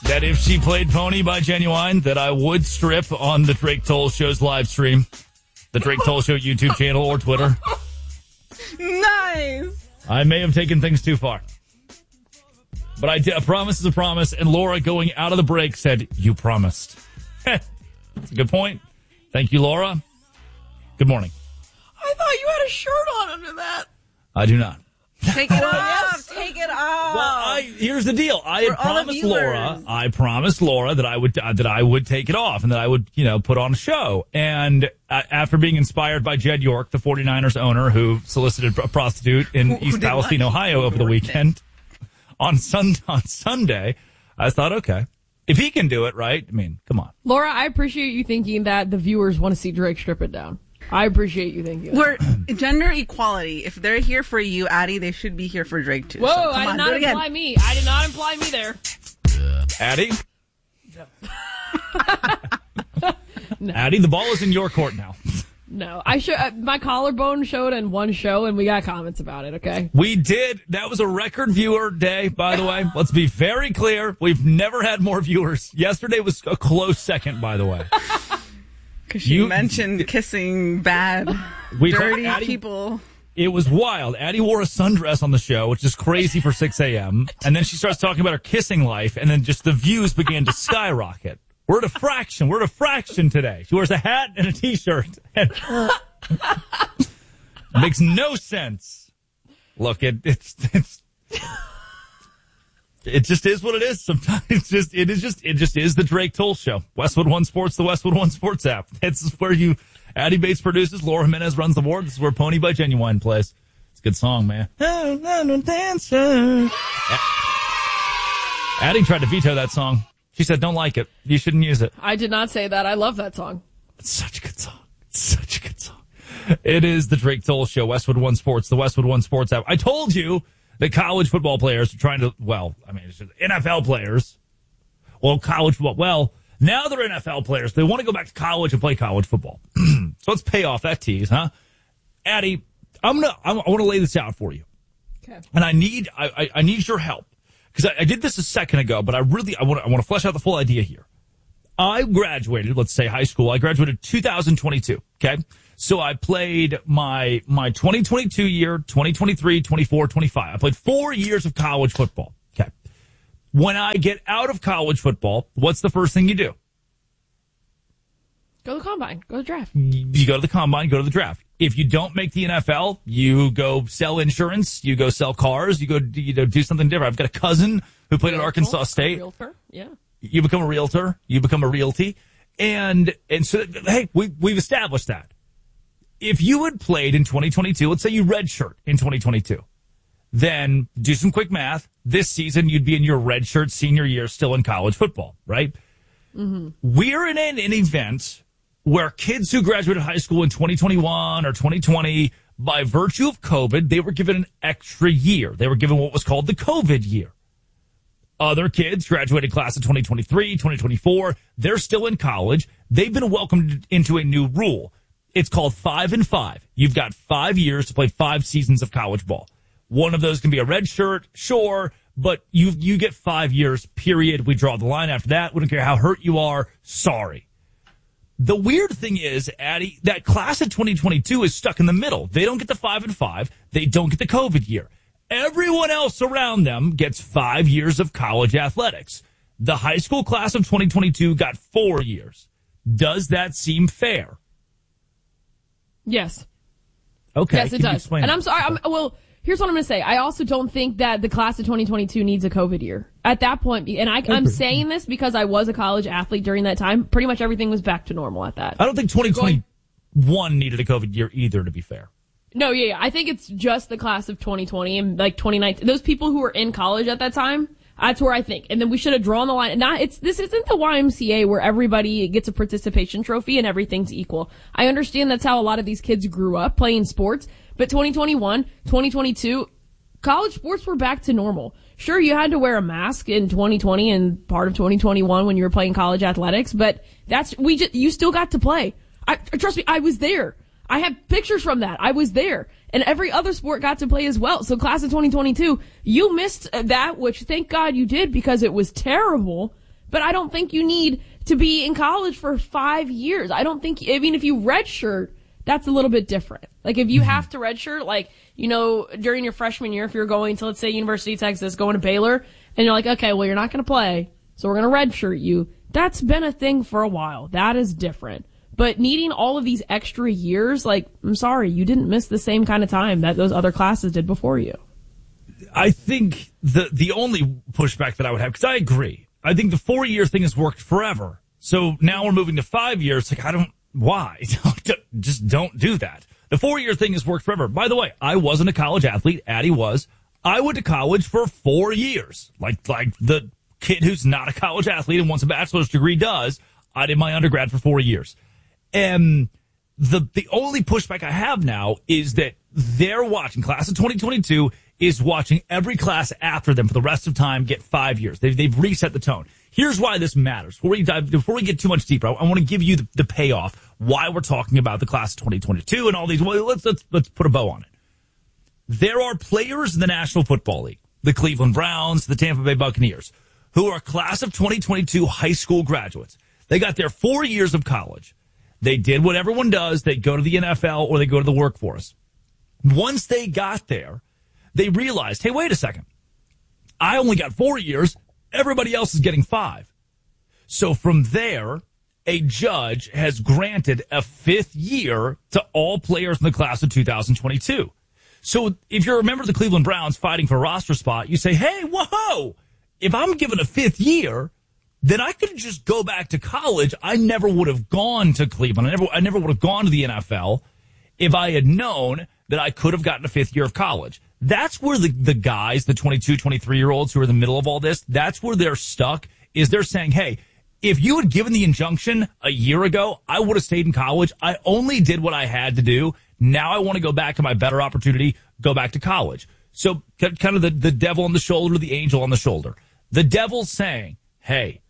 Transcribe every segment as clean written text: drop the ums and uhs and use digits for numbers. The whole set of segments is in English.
that if she played Pony by Genuine, that I would strip on the Drake Toll Show's live stream, the Drake Toll Show YouTube channel or Twitter. Nice. I may have taken things too far. But a promise is a promise, and Laura going out of the break said, you promised. That's a good point. Thank you, Laura. Good morning. I thought you had a shirt on under that. I do not. Take it off. Take it off. Well, here's the deal. I promised Laura that I would take it off and that I would, put on a show. And after being inspired by Jed York, the 49ers owner who solicited a prostitute in East Palestine, Ohio over the weekend, on Sunday, I thought, okay, if he can do it, right? I mean, come on. Laura, I appreciate you thinking that the viewers want to see Drake strip it down. I appreciate you thinking that. We're gender equality. If they're here for you, Addie, they should be here for Drake, too. Whoa, so I did not imply me. I did not imply me there. Addie? No. Addie, the ball is in your court now. No, my collarbone showed in one show, and we got comments about it, okay? We did. That was a record viewer day, by the way. Let's be very clear. We've never had more viewers. Yesterday was a close second, by the way. Because you mentioned kissing bad, dirty people. It was wild. Addie wore a sundress on the show, which is crazy for 6 a.m. And then she starts talking about her kissing life, and then just the views began to skyrocket. We're at a fraction today. She wears a hat and a T-shirt. Makes no sense. Look, it just is what it is. Sometimes it just is the Drake Toll Show. Westwood One Sports, the Westwood One Sports app. This is where Addie Bates produces, Laura Jimenez runs the board. This is where Pony by Genuine plays. It's a good song, man. Addie tried to veto that song. She said, don't like it. You shouldn't use it. I did not say that. I love that song. It's such a good song. It is the Drake Toll Show, Westwood One Sports, the Westwood One Sports app. I told you that college football players are trying to, it's just NFL players. Well, college football. Well, now they're NFL players. They want to go back to college and play college football. So let's pay off that tease, huh? Addie, I want to lay this out for you. Okay. And I need your help. Because I did this a second ago, but I want to flesh out the full idea here. I graduated, let's say high school. I graduated 2022. Okay. So I played my 2022 year, 2023, 24, 25. I played 4 years of college football. Okay. When I get out of college football, what's the first thing you do? Go to the combine. Go to the draft. You go to the combine, go to the draft. If you don't make the NFL, you go sell insurance, you go sell cars, you go do something different. I've got a cousin who played at Arkansas State. Realtor, yeah. You become a realtor, you become a realty. And so, hey, we've established that. If you had played in 2022, let's say you redshirt in 2022, then do some quick math. This season, you'd be in your redshirt senior year still in college football, right? Mm-hmm. We're in an event where kids who graduated high school in 2021 or 2020, by virtue of COVID, they were given an extra year. They were given what was called the COVID year. Other kids graduated class of 2023, 2024. They're still in college. They've been welcomed into a new rule. It's called 5 and 5. You've got 5 years to play 5 seasons of college ball. One of those can be a red shirt, sure, but you get 5 years, period. We draw the line after that. We don't care how hurt you are. Sorry. The weird thing is, Addie, that class of 2022 is stuck in the middle. They don't get the 5 and 5. They don't get the COVID year. Everyone else around them gets 5 years of college athletics. The high school class of 2022 got 4 years. Does that seem fair? Yes. Okay. Yes, it does. And I'm sorry. Here's what I'm going to say. I also don't think that the class of 2022 needs a COVID year. At that point, and I'm saying this because I was a college athlete during that time, pretty much everything was back to normal at that. I don't think 2021 needed a COVID year either, to be fair. No, yeah. I think it's just the class of 2020 and like 2019. Those people who were in college at that time, that's where I think. And then we should have drawn the line. This isn't the YMCA where everybody gets a participation trophy and everything's equal. I understand that's how a lot of these kids grew up playing sports. But 2021, 2022, college sports were back to normal. Sure, you had to wear a mask in 2020 and part of 2021 when you were playing college athletics, but you still got to play. Trust me, I was there. I have pictures from that. I was there. And every other sport got to play as well. So class of 2022, you missed that, which thank God you did because it was terrible. But I don't think you need to be in college for 5 years. If you redshirt, that's a little bit different. Like, if you have to redshirt, like, during your freshman year, if you're going to, let's say, University of Texas, going to Baylor, and you're like, okay, well, you're not going to play, so we're going to redshirt you. That's been a thing for a while. That is different. But needing all of these extra years, like, I'm sorry, you didn't miss the same kind of time that those other classes did before you. I think the only pushback that I would have, because I agree, I think the 4-year thing has worked forever. So now we're moving to 5 years. Like, why? Just don't do that. The 4-year thing has worked forever. By the way, I wasn't a college athlete. Addie was. I went to college for 4 years. Like the kid who's not a college athlete and wants a bachelor's degree does. I did my undergrad for 4 years. And the only pushback I have now is that they're watching, class of 2022 is watching every class after them for the rest of time get 5 years. They've reset the tone. Here's why this matters. Before we get too much deeper, I want to give you the payoff why we're talking about the class of 2022 and all these. Well, let's put a bow on it. There are players in the National Football League, the Cleveland Browns, the Tampa Bay Buccaneers, who are class of 2022 high school graduates. They got their 4 years of college. They did what everyone does. They go to the NFL or they go to the workforce. Once they got there, they realized, hey, wait a second. I only got 4 years. Everybody else is getting 5. So from there, a judge has granted a 5th year to all players in the class of 2022. So if you're a member of the Cleveland Browns fighting for a roster spot, you say, hey, whoa, if I'm given a 5th year, then I could just go back to college. I never would have gone to Cleveland. I never would have gone to the NFL if I had known that I could have gotten a 5th year of college. That's where the guys, the 22, 23-year-olds who are in the middle of all this, that's where they're stuck, is they're saying, hey, if you had given the injunction a year ago, I would have stayed in college. I only did what I had to do. Now I want to go back to my better opportunity, go back to college. So kind of the devil on the shoulder, the angel on the shoulder. The devil's saying, hey,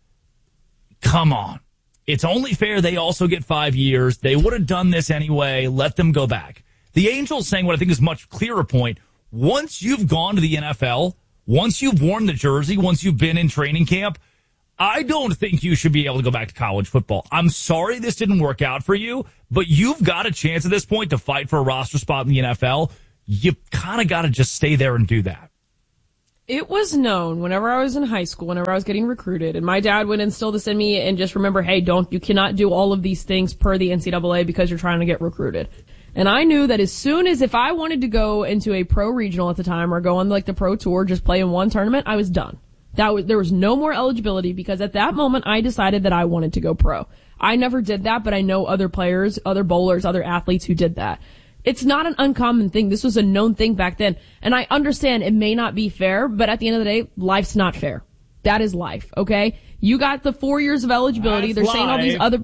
come on. It's only fair they also get 5 years. They would have done this anyway. Let them go back. The angel's saying what I think is a much clearer point. Once you've gone to the NFL, once you've worn the jersey, once you've been in training camp, I don't think you should be able to go back to college football. I'm sorry this didn't work out for you, but you've got a chance at this point to fight for a roster spot in the NFL. You kind of got to just stay there and do that. It was known whenever I was in high school, whenever I was getting recruited, and my dad would instill this in me and just remember, hey, you cannot do all of these things per the NCAA because you're trying to get recruited. And I knew that as soon as if I wanted to go into a pro regional at the time or go on like the pro tour, just play in one tournament, I was done. There was no more eligibility because at that moment I decided that I wanted to go pro. I never did that, but I know other players, other bowlers, other athletes who did that. It's not an uncommon thing. This was a known thing back then. And I understand it may not be fair, but at the end of the day, life's not fair. That is life, okay? You got the 4 years of eligibility. They're saying all these other...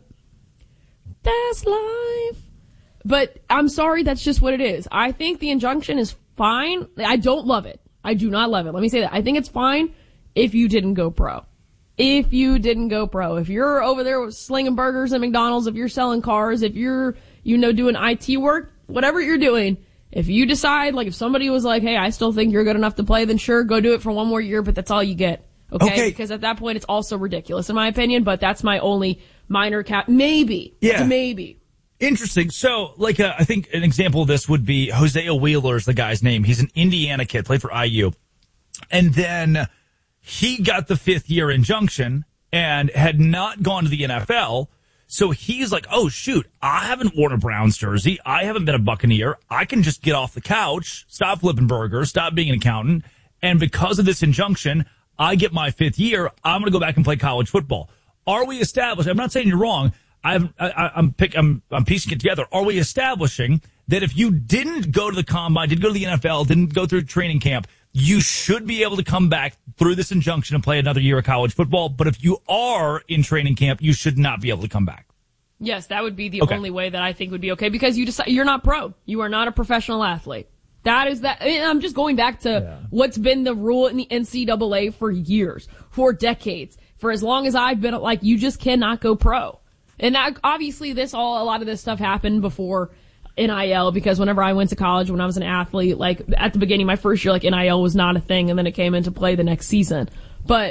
That's life. But I'm sorry, that's just what it is. I think the injunction is fine. I don't love it. I do not love it. Let me say that. I think it's fine if you didn't go pro. If you didn't go pro. If you're over there slinging burgers at McDonald's, if you're selling cars, if you're, doing IT work, whatever you're doing, if you decide, like if somebody was like, hey, I still think you're good enough to play, then sure, go do it for one more year, but that's all you get. Okay? Because at that point, it's also ridiculous in my opinion, but that's my only minor maybe. Yeah. Maybe. Interesting. So, I think an example of this would be Hosea Wheeler is the guy's name. He's an Indiana kid, played for IU. And then he got the 5th year injunction and had not gone to the NFL. So he's like, oh, shoot, I haven't worn a Browns jersey. I haven't been a Buccaneer. I can just get off the couch, stop flipping burgers, stop being an accountant. And because of this injunction, I get my 5th year. I'm going to go back and play college football. Are we established? I'm not saying you're wrong. I'm piecing it together. Are we establishing that if you didn't go to the combine, didn't go to the NFL, didn't go through training camp, you should be able to come back through this injunction and play another year of college football? But if you are in training camp, you should not be able to come back. Yes, that would be the only way that I think would be okay because you decide you're not pro. You are not a professional athlete. That is that. And I'm just going back to what's been the rule in the NCAA for years, for decades, for as long as I've been you just cannot go pro. And that, obviously a lot of this stuff happened before NIL because whenever I went to college, when I was an athlete, at the beginning, my first year, NIL was not a thing and then it came into play the next season. But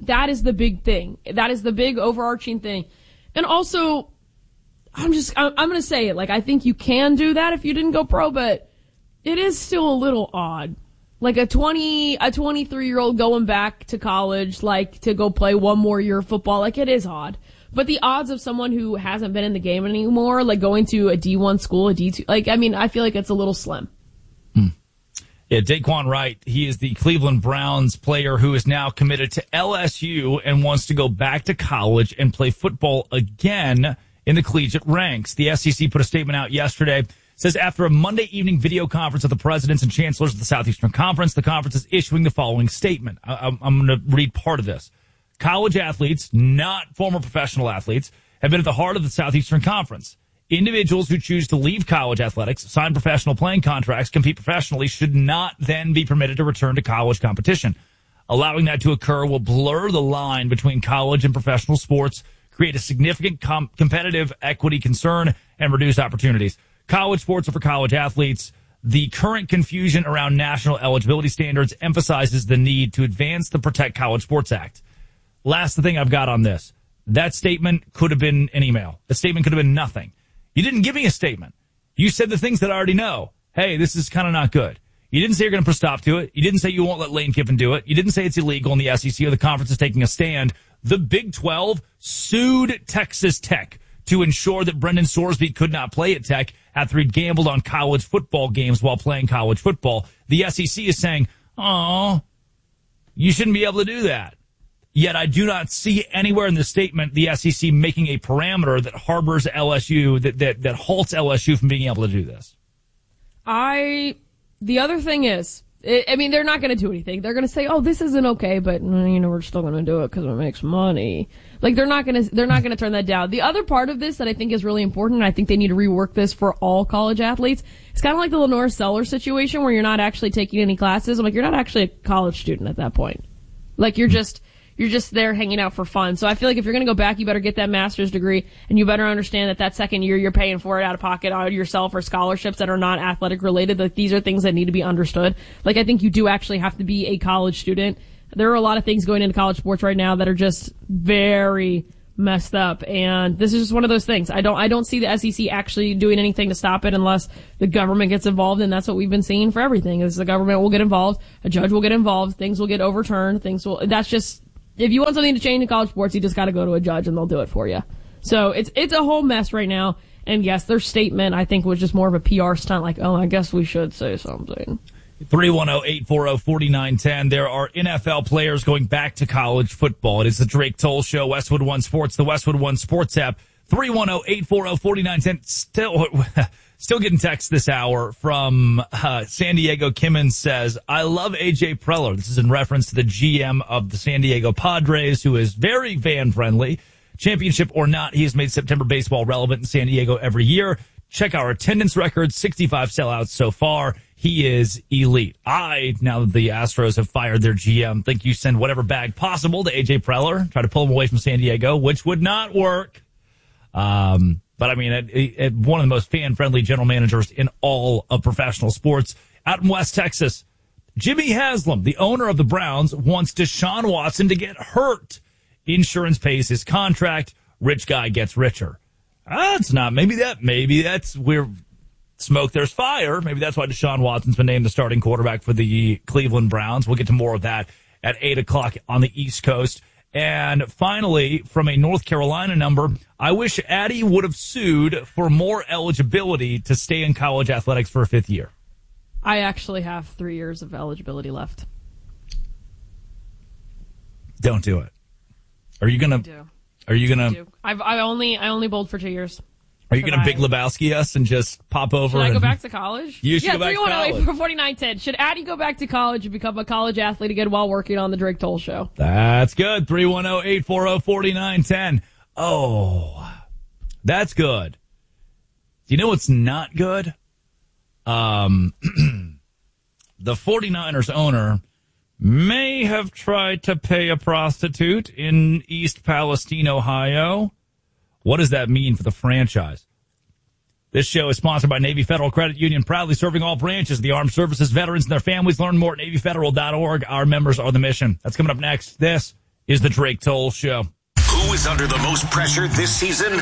That is the big thing. That is the big overarching thing. And also, I'm going to say it. Like, I think you can do that if you didn't go pro, but it is still a little odd. Like a 23-year-old going back to college, like to go play one more year of football, like it is odd. But the odds of someone who hasn't been in the game anymore, like going to a D1 school, a D2, like, I mean, I feel like it's a little slim. Yeah, Daquan Wright, he is the Cleveland Browns player who is now committed to LSU and wants to go back to college and play football again in the collegiate ranks. The SEC put a statement out yesterday. It says after a Monday evening video conference of the presidents and chancellors of the Southeastern Conference, the conference is issuing the following statement. I'm going to read part of this. College athletes, not former professional athletes, have been at the heart of the Southeastern Conference. Individuals who choose to leave college athletics, sign professional playing contracts, compete professionally, should not then be permitted to return to college competition. Allowing that to occur will blur the line between college and professional sports, create a significant competitive equity concern, and reduce opportunities. College sports are for college athletes. The current confusion around national eligibility standards emphasizes the need to advance the Protect College Sports Act. Last thing I've got on this. That statement could have been an email. The statement could have been nothing. You didn't give me a statement. You said the things that I already know. Hey, this is kind of not good. You didn't say you're going to put a stop to it. You didn't say you won't let Lane Kiffin do it. You didn't say it's illegal and the SEC or the conference is taking a stand. The Big 12 sued Texas Tech to ensure that Brendan Sorsby could not play at Tech after he gambled on college football games while playing college football. The SEC is saying, oh, you shouldn't be able to do that. Yet I do not see anywhere in the statement the SEC making a parameter that harbors LSU, that halts LSU from being able to do this. The other thing is, I mean, they're not going to do anything. They're going to say, oh, this isn't okay, but, we're still going to do it because it makes money. Like, they're not going to turn that down. The other part of this that I think is really important, and I think they need to rework this for all college athletes, it's kind of like the Lenore Sellers situation where you're not actually taking any classes. I'm like, you're not actually a college student at that point. Like, you're just there hanging out for fun. So I feel like if you're going to go back, you better get that master's degree, and you better understand that second year you're paying for it out of pocket on yourself or scholarships that are not athletic related. Like, these are things that need to be understood. Like, I think you do actually have to be a college student. There are a lot of things going into college sports right now that are just very messed up, and this is just one of those things. I don't see the SEC actually doing anything to stop it unless the government gets involved, and that's what we've been seeing for everything. Is the government will get involved, a judge will get involved, things will get overturned, that's just, if you want something to change in college sports, you just got to go to a judge and they'll do it for you. So it's a whole mess right now. And yes, their statement, I think, was just more of a PR stunt, like, oh, I guess we should say something. 310-840-4910. There are NFL players going back to college football. It is the Drake Toll Show, Westwood One Sports, the Westwood One Sports app. 310-840-4910. Still getting texts this hour from San Diego. Kimmons says, I love A.J. Preller. This is in reference to the GM of the San Diego Padres, who is very fan-friendly. Championship or not, he has made September baseball relevant in San Diego every year. Check our attendance record, 65 sellouts so far. He is elite. Now that the Astros have fired their GM, think you send whatever bag possible to A.J. Preller, try to pull him away from San Diego, which would not work. But I mean, one of the most fan-friendly general managers in all of professional sports out in West Texas. Jimmy Haslam, the owner of the Browns, wants Deshaun Watson to get hurt. Insurance pays his contract. Rich guy gets richer. It's not. Maybe that's where smoke, there's fire. Maybe that's why Deshaun Watson's been named the starting quarterback for the Cleveland Browns. We'll get to more of that at 8 o'clock on the East Coast. And finally, from a North Carolina number, I wish Addie would have sued for more eligibility to stay in college athletics for a fifth year. I actually have 3 years of eligibility left. Don't do it. Are you gonna? I only bowled for 2 years. Are you gonna Big Lebowski us and just pop over? Should I go back to college? You should go back to college. 4910. Should Addie go back to college and become a college athlete again while working on the Drake Toll Show? That's good. 310-840-4910. Oh, that's good. Do you know what's not good? The 49ers owner may have tried to pay a prostitute in East Palestine, Ohio. What does that mean for the franchise? This show is sponsored by Navy Federal Credit Union, proudly serving all branches of the armed services, veterans, and their families. Learn more at NavyFederal.org. Our members are the mission. That's coming up next. This is the Drake Toll Show. Who is under the most pressure this season?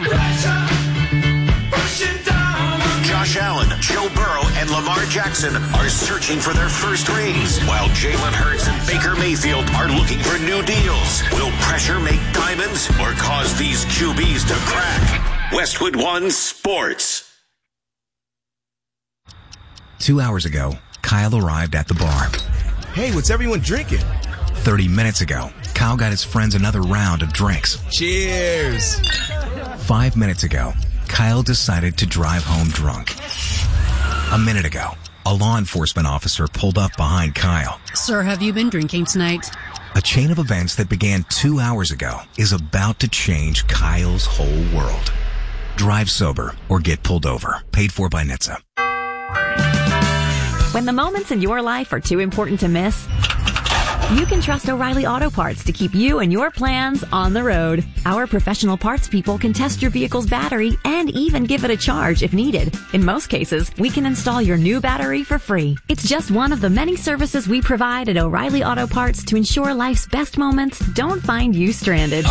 Josh Allen, Joe Burrow, and Lamar Jackson are searching for their first rings, while Jalen Hurts and Baker Mayfield are looking for new deals. Will pressure make diamonds or cause these QBs to crack? Westwood One Sports. 2 hours ago, Kyle arrived at the bar. Hey, what's everyone drinking? 30 minutes ago, Kyle got his friends another round of drinks. Cheers! 5 minutes ago, Kyle decided to drive home drunk. A minute ago, a law enforcement officer pulled up behind Kyle. Sir, have you been drinking tonight? A chain of events that began 2 hours ago is about to change Kyle's whole world. Drive sober or get pulled over. Paid for by NHTSA. When the moments in your life are too important to miss, you can trust O'Reilly Auto Parts to keep you and your plans on the road. Our professional parts people can test your vehicle's battery and even give it a charge if needed. In most cases, we can install your new battery for free. It's just one of the many services we provide at O'Reilly Auto Parts to ensure life's best moments don't find you stranded.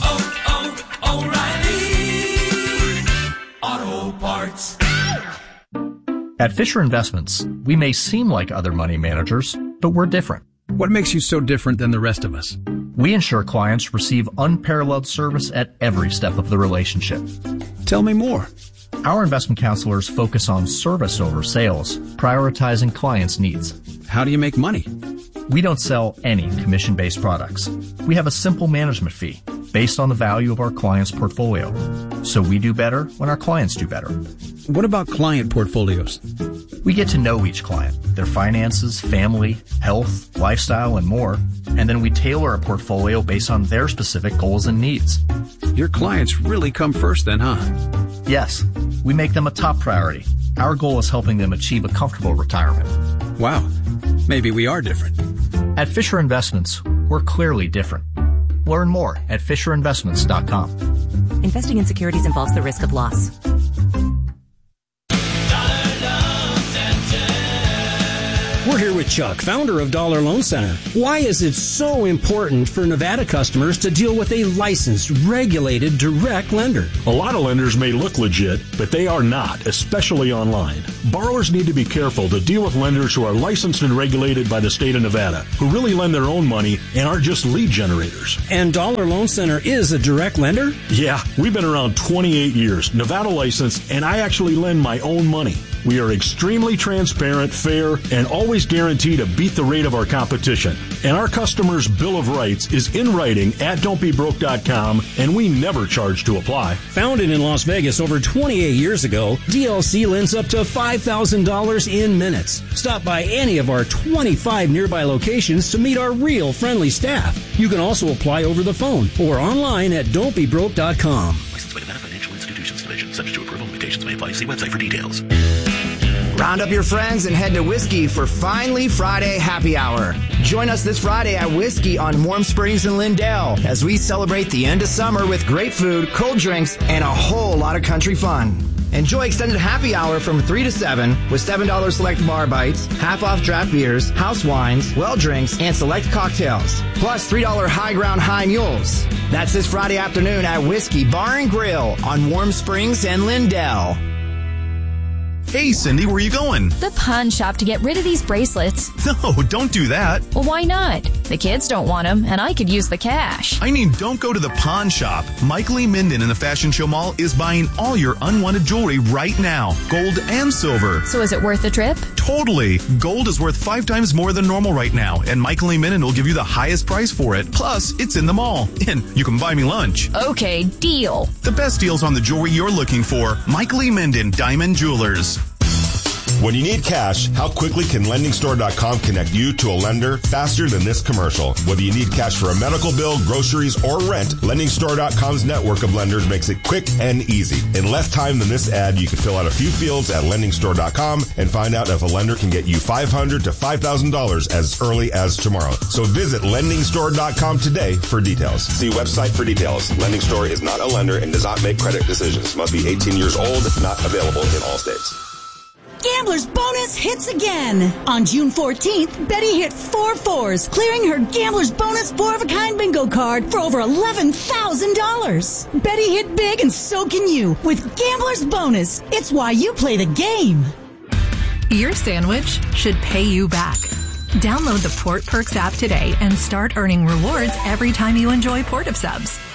O'Reilly Auto Parts. At Fisher Investments, we may seem like other money managers, but we're different. What makes you so different than the rest of us? We ensure clients receive unparalleled service at every step of the relationship. Tell me more. Our investment counselors focus on service over sales, prioritizing clients' needs. How do you make money? We don't sell any commission-based products. We have a simple management fee based on the value of our client's portfolio. So we do better when our clients do better. What about client portfolios? We get to know each client, their finances, family, health, lifestyle, and more, and then we tailor a portfolio based on their specific goals and needs. Your clients really come first then, huh? Yes, we make them a top priority. Our goal is helping them achieve a comfortable retirement. Wow, maybe we are different. At Fisher Investments, we're clearly different. Learn more at FisherInvestments.com. Investing in securities involves the risk of loss. We're here with Chuck, founder of Dollar Loan Center. Why is it so important for Nevada customers to deal with a licensed, regulated, direct lender? A lot of lenders may look legit, but they are not, especially online. Borrowers need to be careful to deal with lenders who are licensed and regulated by the state of Nevada, who really lend their own money and aren't just lead generators. And Dollar Loan Center is a direct lender? Yeah, we've been around 28 years, Nevada licensed, and I actually lend my own money. We are extremely transparent, fair, and always guarantee to beat the rate of our competition. And our customers' Bill of Rights is in writing at don'tbebroke.com, and we never charge to apply. Founded in Las Vegas over 28 years ago, DLC lends up to $5,000 in minutes. Stop by any of our 25 nearby locations to meet our real friendly staff. You can also apply over the phone or online at don'tbebroke.com. Licensed by Nevada Financial Institutions Division. Subject to approval. Limitations may apply. See website for details. Round up your friends and head to Whiskey for Finally Friday Happy Hour. Join us this Friday at Whiskey on Warm Springs in Lindell as we celebrate the end of summer with great food, cold drinks, and a whole lot of country fun. Enjoy extended happy hour from 3 to 7 with $7 select bar bites, half-off draft beers, house wines, well drinks, and select cocktails. Plus $3 High Ground High Mules. That's this Friday afternoon at Whiskey Bar and Grill on Warm Springs and Lindell. Hey, Cindy, where are you going? The pawn shop to get rid of these bracelets. No, don't do that. Well, why not? The kids don't want them, and I could use the cash. I mean, don't go to the pawn shop. Mike Lee Minden in the Fashion Show Mall is buying all your unwanted jewelry right now. Gold and silver. So is it worth the trip? Totally. Gold is worth 5 times more than normal right now, and Mike Lee Minden will give you the highest price for it. Plus, it's in the mall, and you can buy me lunch. Okay, deal. The best deals on the jewelry you're looking for. Mike Lee Minden, Diamond Jewelers. When you need cash, how quickly can LendingStore.com connect you to a lender faster than this commercial? Whether you need cash for a medical bill, groceries, or rent, LendingStore.com's network of lenders makes it quick and easy. In less time than this ad, you can fill out a few fields at LendingStore.com and find out if a lender can get you $500 to $5,000 as early as tomorrow. So visit LendingStore.com today for details. See website for details. Lending Store is not a lender and does not make credit decisions. Must be 18 years old. Not available in all states. Gambler's Bonus hits again. On June 14th, Betty hit 4 4s, clearing her Gambler's Bonus 4-of-a-kind bingo card for over $11,000. Betty hit big and so can you with Gambler's Bonus. It's why you play the game. Your sandwich should pay you back. Download the Port Perks app today and start earning rewards every time you enjoy Port of Subs.